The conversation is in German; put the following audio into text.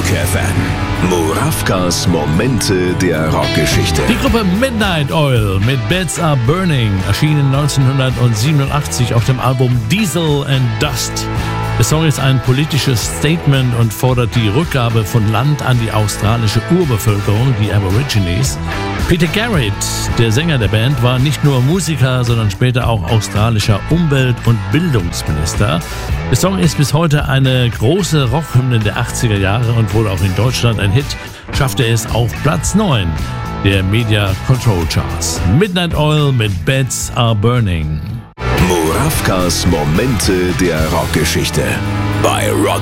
Rock FM. Murawkas Momente der Rockgeschichte. Die Gruppe Midnight Oil mit Beds Are Burning erschienen 1987 auf dem Album Diesel and Dust. Der Song ist ein politisches Statement und fordert die Rückgabe von Land an die australische Urbevölkerung, die Aborigines. Peter Garrett, der Sänger der Band, war nicht nur Musiker, sondern später auch australischer Umwelt- und Bildungsminister. Der Song ist bis heute eine große Rockhymne der 80er Jahre und wurde auch in Deutschland ein Hit, schaffte es auf Platz 9 der Media Control Charts. Midnight Oil mit Beds Are Burning. Murawkas Momente der Rockgeschichte bei Rock